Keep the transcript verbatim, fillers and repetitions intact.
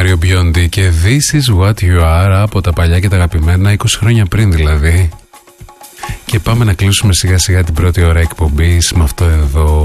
Μάριο Μπιόντι και This is what you are, από τα παλιά και τα αγαπημένα, είκοσι χρόνια πριν δηλαδή. Και πάμε να κλείσουμε σιγά σιγά την πρώτη ώρα εκπομπής με αυτό εδώ.